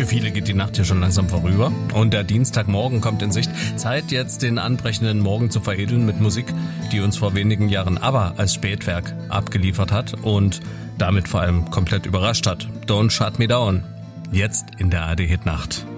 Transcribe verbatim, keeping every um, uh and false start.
Für viele geht die Nacht hier schon langsam vorüber und der Dienstagmorgen kommt in Sicht. Zeit jetzt den anbrechenden Morgen zu veredeln mit Musik, die uns vor wenigen Jahren ABBA als Spätwerk abgeliefert hat und damit vor allem komplett überrascht hat. Don't Shut Me Down. Jetzt in der A R D Hit Nacht.